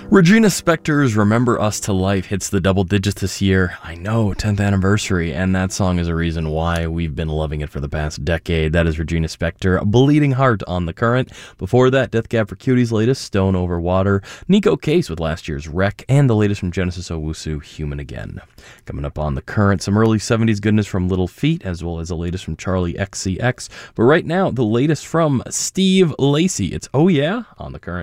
Regina Spektor's Remember Us to Life hits the double digits this year. I know, 10th anniversary, and that song is a reason why we've been loving it for the past decade. That is Regina Spektor, Bleeding Heart on The Current. Before that, Death Cab for Cutie's latest, Stone Over Water, Nico Case with last year's Wreck, and the latest from Genesis Owusu, Human Again. Coming up on The Current, some early 70s goodness from Little Feat, as well as the latest from Charlie XCX. But right now, the latest from Steve Lacy. It's Oh Yeah on The Current.